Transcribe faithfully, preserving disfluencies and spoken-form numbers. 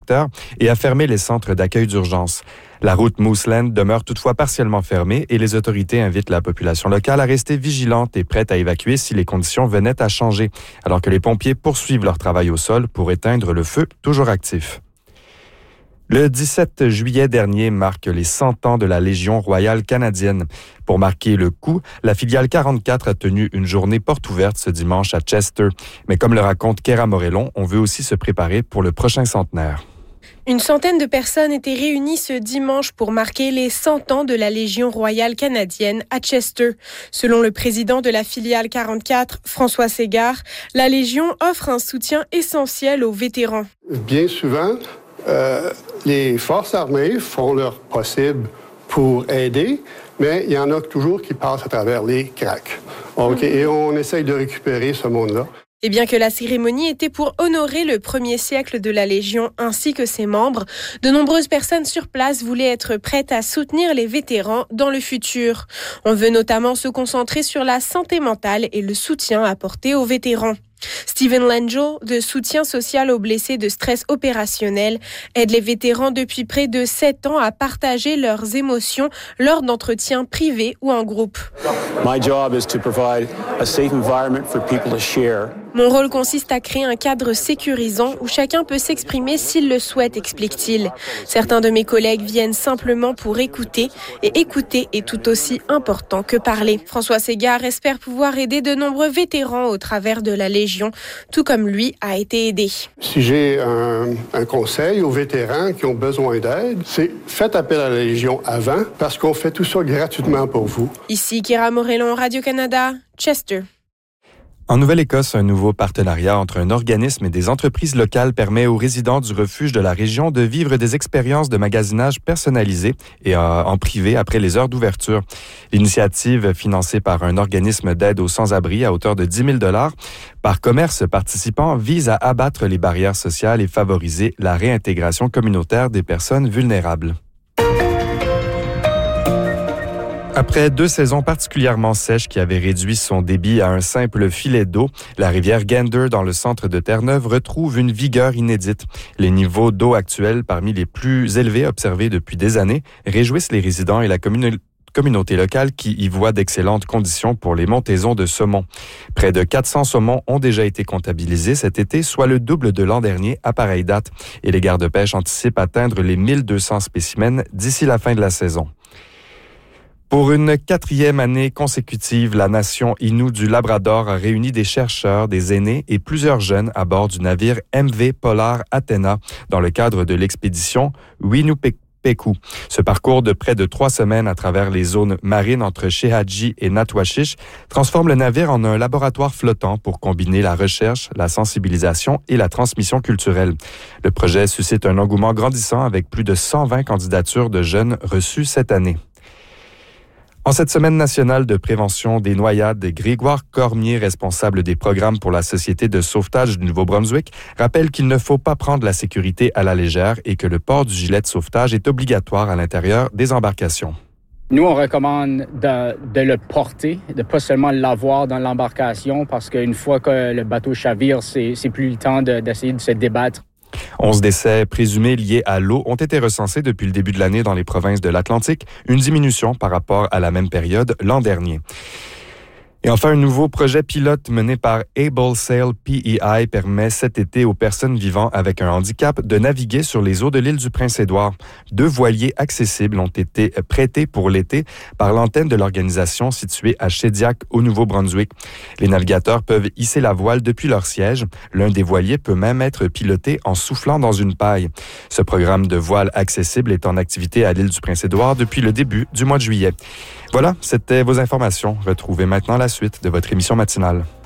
secteur et a fermé les centres d'accueil d'urgence. La route Mooseland demeure toutefois partiellement fermée et les autorités invitent la population locale à rester vigilante et prête à évacuer si les conditions venaient à changer, alors que les pompiers poursuivent leur travail au sol pour éteindre le feu toujours actif. Le dix-sept juillet dernier marque les cent ans de la Légion royale canadienne. Pour marquer le coup, la filiale quarante-quatre a tenu une journée porte ouverte ce dimanche à Chester. Mais comme le raconte Kéra Morellon, on veut aussi se préparer pour le prochain centenaire. Une centaine de personnes étaient réunies ce dimanche pour marquer les cent ans de la Légion royale canadienne à Chester. Selon le président de la filiale quarante-quatre, François Ségard, la Légion offre un soutien essentiel aux vétérans. Bien souvent, euh, les forces armées font leur possible pour aider, mais il y en a toujours qui passent à travers les cracks. Okay? Et on essaye de récupérer ce monde-là. Et bien que la cérémonie était pour honorer le premier siècle de la Légion ainsi que ses membres, de nombreuses personnes sur place voulaient être prêtes à soutenir les vétérans dans le futur. On veut notamment se concentrer sur la santé mentale et le soutien apporté aux vétérans. Stephen Langell, de soutien social aux blessés de stress opérationnel, aide les vétérans depuis près de sept ans à partager leurs émotions lors d'entretiens privés ou en groupe. My job is to provide a safe environment for people to share. Mon rôle consiste à créer un cadre sécurisant où chacun peut s'exprimer s'il le souhaite, explique-t-il. Certains de mes collègues viennent simplement pour écouter, et écouter est tout aussi important que parler. François Ségard espère pouvoir aider de nombreux vétérans au travers de la Légion, tout comme lui a été aidé. Si j'ai un, un conseil aux vétérans qui ont besoin d'aide, c'est faites appel à la Légion avant, parce qu'on fait tout ça gratuitement pour vous. Ici Kéra Morellon, Radio-Canada, Chester. En Nouvelle-Écosse, un nouveau partenariat entre un organisme et des entreprises locales permet aux résidents du refuge de la région de vivre des expériences de magasinage personnalisées et en privé après les heures d'ouverture. L'initiative, financée par un organisme d'aide aux sans-abri à hauteur de dix mille dollars par commerce participant, vise à abattre les barrières sociales et favoriser la réintégration communautaire des personnes vulnérables. Après deux saisons particulièrement sèches qui avaient réduit son débit à un simple filet d'eau, la rivière Gander dans le centre de Terre-Neuve retrouve une vigueur inédite. Les niveaux d'eau actuels, parmi les plus élevés observés depuis des années, réjouissent les résidents et la commune- communauté locale qui y voit d'excellentes conditions pour les montaisons de saumon. Près de quatre cents saumons ont déjà été comptabilisés cet été, soit le double de l'an dernier à pareille date. Et les gardes-pêche anticipent atteindre les mille deux cents spécimens d'ici la fin de la saison. Pour une quatrième année consécutive, la nation Innu du Labrador a réuni des chercheurs, des aînés et plusieurs jeunes à bord du navire M V Polar Athena dans le cadre de l'expédition Winupeku. Ce parcours de près de trois semaines à travers les zones marines entre Shehaji et Natwashish transforme le navire en un laboratoire flottant pour combiner la recherche, la sensibilisation et la transmission culturelle. Le projet suscite un engouement grandissant avec plus de cent vingt candidatures de jeunes reçues cette année. En cette semaine nationale de prévention des noyades, Grégoire Cormier, responsable des programmes pour la Société de sauvetage du Nouveau-Brunswick, rappelle qu'il ne faut pas prendre la sécurité à la légère et que le port du gilet de sauvetage est obligatoire à l'intérieur des embarcations. Nous, on recommande de, de le porter, de pas seulement l'avoir dans l'embarcation, parce qu'une fois que le bateau chavire, c'est, c'est plus le temps de, d'essayer de se débattre. Onze décès présumés liés à l'eau ont été recensés depuis le début de l'année dans les provinces de l'Atlantique, une diminution par rapport à la même période l'an dernier. Et enfin, un nouveau projet pilote mené par Able Sail P E I permet cet été aux personnes vivant avec un handicap de naviguer sur les eaux de l'île du Prince-Édouard. Deux voiliers accessibles ont été prêtés pour l'été par l'antenne de l'organisation située à Shediac au Nouveau-Brunswick. Les navigateurs peuvent hisser la voile depuis leur siège. L'un des voiliers peut même être piloté en soufflant dans une paille. Ce programme de voile accessible est en activité à l'île du Prince-Édouard depuis le début du mois de juillet. Voilà, c'était vos informations. Retrouvez maintenant la suite de votre émission matinale.